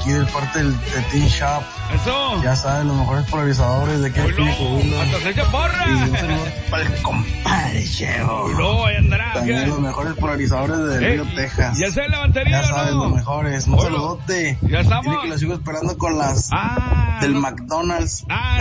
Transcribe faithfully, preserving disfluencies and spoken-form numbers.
aquí del parte del de Teen Shop. Eso. Ya saben, los mejores polarizadores de aquí de Pino. Hasta se echa porra. Y un saludo para el compadre Cheo. No, ahí andará. También los mejores polarizadores de eh, Río, Texas. Ya sé la batería, Ya saben, ¿no? los mejores. Un Oilo. saludote. Ya estamos. Dile que lo sigo esperando con las ah, del no. McDonald's. Ah,